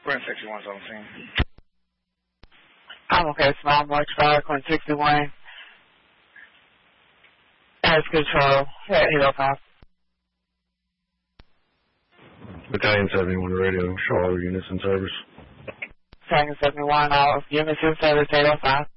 We're in 6117. I'm okay, small March 5, 61. As control, at 805. Battalion 71 radio, show all units in service. Battalion 71, all units in service, 805.